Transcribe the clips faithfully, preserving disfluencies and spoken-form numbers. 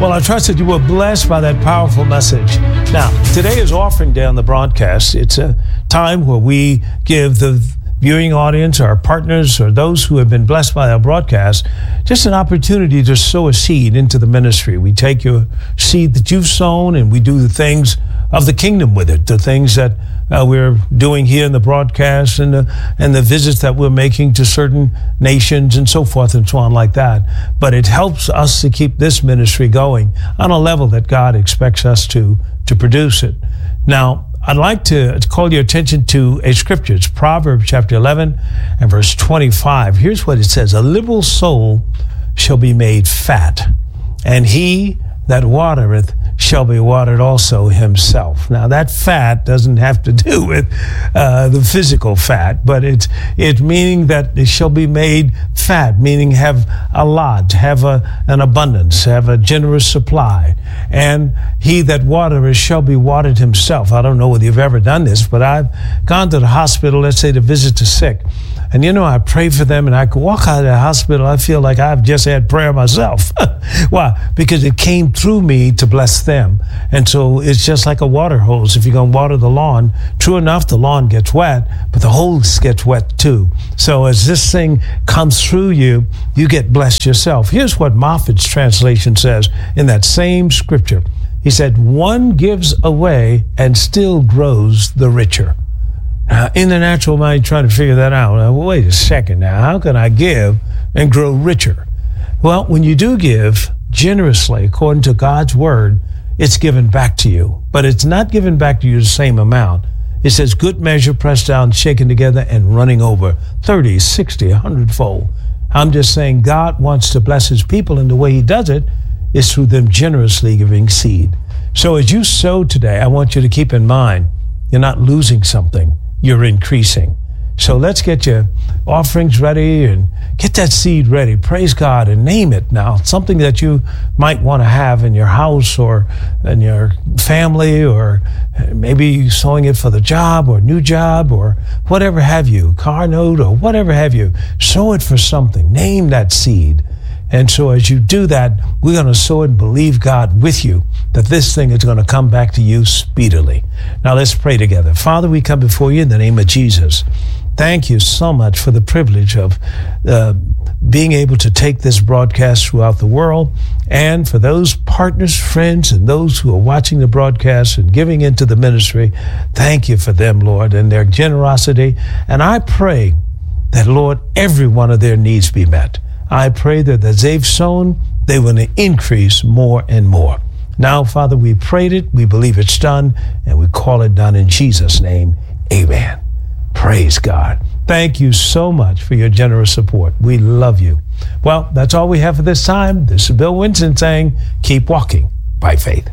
Well, I trust that you were blessed by that powerful message. Now, today is Offering Day on the broadcast. It's a time where we give the viewing audience, our partners, or those who have been blessed by our broadcast, just an opportunity to sow a seed into the ministry. We take your seed that you've sown and we do the things of the kingdom with it, the things that uh, we're doing here in the broadcast and the, and the visits that we're making to certain nations and so forth and so on like that. But it helps us to keep this ministry going on a level that God expects us to, to produce it. Now, I'd like to call your attention to a scripture. It's Proverbs chapter eleven and verse twenty-five. Here's what it says. A liberal soul shall be made fat, and he that watereth shall be watered also himself. Now, that fat doesn't have to do with uh, the physical fat, but it's it meaning that it shall be made fat, meaning have a lot, have a, an abundance, have a generous supply. And he that watereth shall be watered himself. I don't know whether you've ever done this, but I've gone to the hospital, let's say, to visit the sick. And, you know, I pray for them and I can walk out of the hospital. I feel like I've just had prayer myself. Why? Because it came through me to bless them. And so it's just like a water hose. If you're going to water the lawn, true enough, the lawn gets wet, but the hose gets wet too. So as this thing comes through you, you get blessed yourself. Here's what Moffat's translation says in that same scripture. He said, one gives away and still grows the richer. Now, in the natural mind, trying to figure that out. Now, wait a second now. How can I give and grow richer? Well, when you do give generously, according to God's word, it's given back to you. But it's not given back to you the same amount. It says, good measure, pressed down, shaken together, and running over thirty, sixty, a hundredfold. I'm just saying God wants to bless his people, and the way he does it is through them generously giving seed. So as you sow today, I want you to keep in mind, you're not losing something. You're increasing. So let's get your offerings ready and get that seed ready. Praise God and name it now. Something that you might want to have in your house or in your family, or maybe sowing it for the job or new job or whatever have you, car note or whatever have you. Sow it for something. Name that seed. And so as you do that, we're going to sow it and believe God with you that this thing is going to come back to you speedily. Now let's pray together. Father, we come before you in the name of Jesus. Thank you so much for the privilege of uh, being able to take this broadcast throughout the world. And for those partners, friends, and those who are watching the broadcast and giving into the ministry, thank you for them, Lord, and their generosity. And I pray that, Lord, every one of their needs be met. I pray that as they've sown, they will increase more and more. Now, Father, we prayed it, we believe it's done, and we call it done in Jesus' name. Amen. Praise God. Thank you so much for your generous support. We love you. Well, that's all we have for this time. This is Bill Winston saying, keep walking by faith.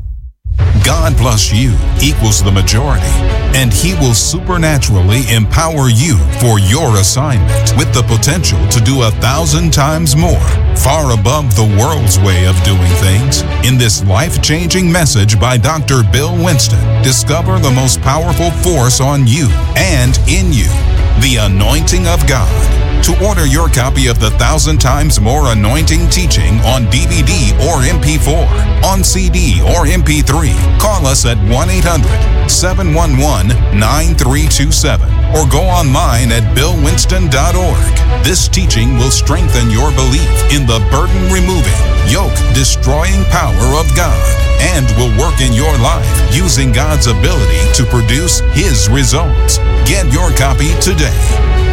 God plus you equals the majority, and he will supernaturally empower you for your assignment with the potential to do a thousand times more, far above the world's way of doing things. In this life-changing message by Doctor Bill Winston, discover the most powerful force on you and in you, the anointing of God. To order your copy of the Thousand Times More Anointing Teaching on D V D or M P four, on C D or M P three, call us at one eight hundred, seven one one, nine three two seven or go online at bill winston dot org. This teaching will strengthen your belief in the burden-removing, yoke-destroying power of God and will work in your life using God's ability to produce his results. Get your copy today.